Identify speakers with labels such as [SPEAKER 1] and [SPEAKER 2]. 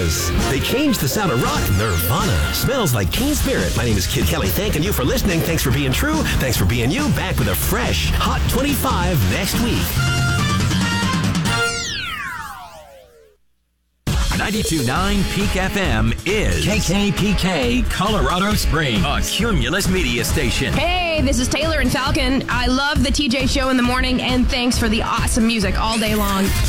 [SPEAKER 1] Nirvanas. They changed the sound of rock. Nirvana. Smells like teen spirit. My name is Kid Kelly. Thanking you for listening. Thanks for being true. Thanks for being you. Back with a fresh Hot 25 next week.
[SPEAKER 2] 92.9 Peak FM is KKPK Colorado Springs, a Cumulus media station.
[SPEAKER 3] Hey, this is Taylor and Falcon. I love the TJ show in the morning, and thanks for the awesome music all day long.